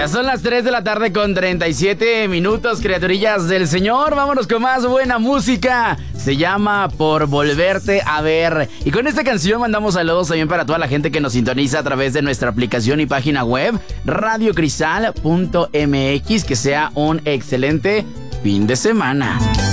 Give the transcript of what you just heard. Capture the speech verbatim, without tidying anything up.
Ya son las tres de la tarde con treinta y siete minutos, criaturillas del Señor. Vámonos con más buena música. Se llama Por Volverte a Ver. Y con esta canción mandamos saludos también para toda la gente que nos sintoniza a través de nuestra aplicación y página web, radio cristal punto m x. Que sea un excelente fin de semana.